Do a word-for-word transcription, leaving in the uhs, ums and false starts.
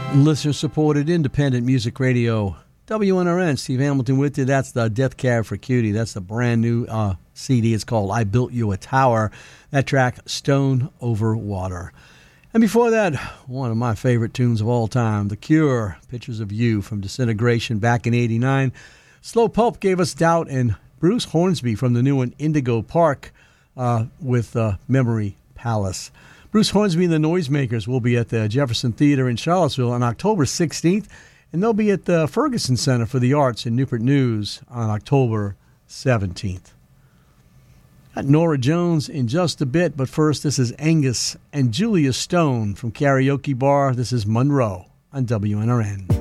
Listener-supported independent music radio, W N R N. Steve Hamilton with you. That's the Death Cab for Cutie. That's the brand new uh, C D. It's called I Built You a Tower. That track, Stone Over Water. And before that, one of my favorite tunes of all time, The Cure, Pictures of You from Disintegration back in eighty-nine. Slow Pulp gave us Doubt, and Bruce Hornsby from the new one, Indigo Park, uh, with uh, Memory Palace. Bruce Hornsby and the Noisemakers will be at the Jefferson Theater in Charlottesville on October sixteenth, and they'll be at the Ferguson Center for the Arts in Newport News on October seventeenth. Got Nora Jones in just a bit, but first, this is Angus and Julia Stone from Karaoke Bar. This is Monroe on W N R N.